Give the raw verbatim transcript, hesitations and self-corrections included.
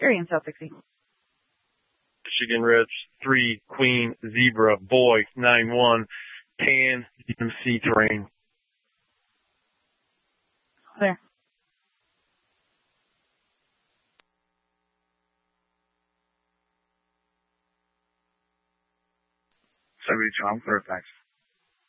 Area in South sixty. Michigan Reds, three, Queen, Zebra, Boy, nine one, Pan, D M C terrain. There. seventy-two, I'm clear, thanks.